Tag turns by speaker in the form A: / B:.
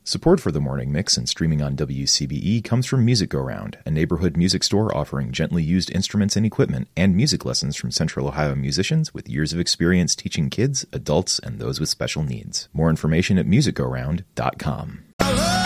A: Support for the Morning Mix and streaming on WCBE comes from Music Go Round, a neighborhood music store offering gently used instruments and equipment and music lessons from Central Ohio musicians with years of experience teaching kids, adults, and those with special needs. More information at musicgoround.com.